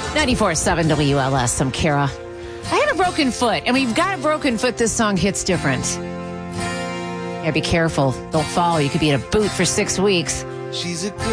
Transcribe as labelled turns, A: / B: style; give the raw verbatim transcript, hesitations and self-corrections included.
A: ninety-four point seven W L S. I'm Kara. I had a broken foot, and we've got a broken foot. This song hits different. Yeah, be careful. Don't fall. You could be in a boot for six weeks.
B: She's a